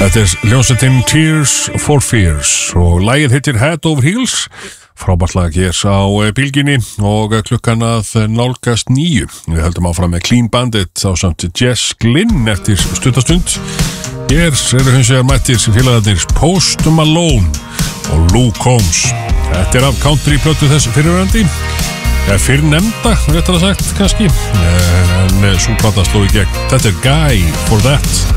Þetta hljómsveitin Tears for Fears og lagið heitir Head Over Heels. Frábært lag hér á bylginni og klukkan að nálgast 9. Við höldum áfram með Clean Bandit á samt Jess Glynn eftir stuttastund. Hér eru hins vegar mættir félagarnir Post Malone og Luke Combs. Þetta af country plötu þess fyrirverandi. Fyrrnefnda, réttara sagt kannski. En sú plata sló í gegn. Þetta Guy for That.